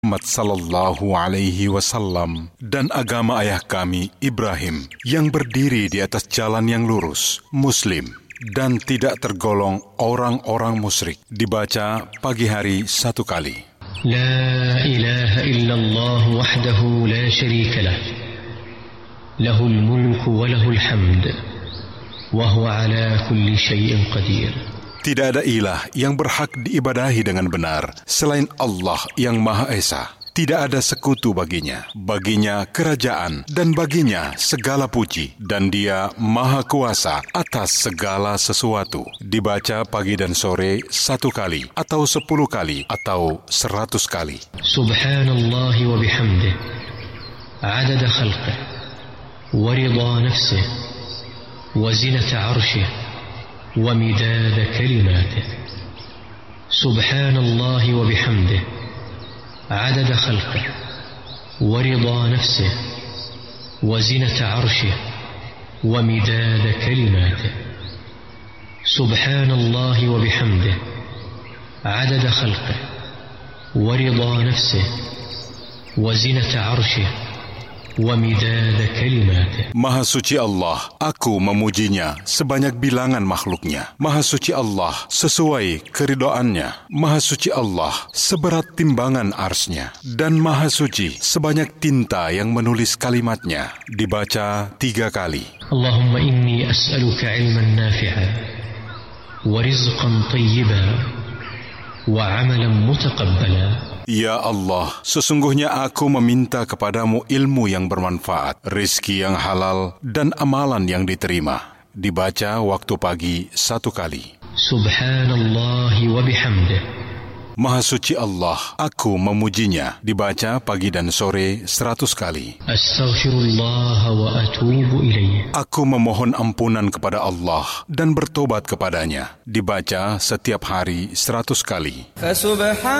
Muhammad sallallahu alaihi wasallam dan agama ayah kami Ibrahim yang berdiri di atas jalan yang lurus, Muslim dan tidak tergolong orang-orang musyrik. Dibaca pagi hari 1 kali. La ilaha illallah wahdahu la syarika lah. Lahul mulku wa lahul hamd. Wa huwa ala kulli syai'in qadir. Tidak ada ilah yang berhak diibadahi dengan benar selain Allah yang Maha Esa. Tidak ada sekutu baginya. Baginya kerajaan dan baginya segala puji. Dan Dia Maha Kuasa atas segala sesuatu. Dibaca pagi dan sore 1 kali atau 10 kali atau 100 kali. Subhanallah wa bihamdih. Adada khalqih. Wa ridha nafsih. Wa zinata arshih. ومداد كلماته سبحان الله وبحمده عدد خلقه ورضا نفسه وزنة عرشه ومداد كلماته سبحان الله وبحمده عدد خلقه ورضا نفسه وزنة عرشه Maha suci Allah, aku memujinya sebanyak bilangan makhluknya. Maha suci Allah sesuai keridhoannya. Maha suci Allah seberat timbangan arsy-Nya. Dan Maha suci sebanyak tinta yang menulis kalimatnya. Dibaca 3 kali. Allahumma inni as'aluka ilman nafi'a wa rizqan tayyiba wa amalan mutaqabbala. Ya Allah, sesungguhnya aku meminta kepadamu ilmu yang bermanfaat, rizki yang halal, dan amalan yang diterima. Dibaca waktu pagi 1 kali. Subhanallah wa bihamdih. Maha suci Allah, aku memujinya. Dibaca pagi dan sore 100 kali. Astaghfirullah wa atubu ilaih. Aku memohon ampunan kepada Allah dan bertobat kepadanya. Dibaca setiap hari 100 kali.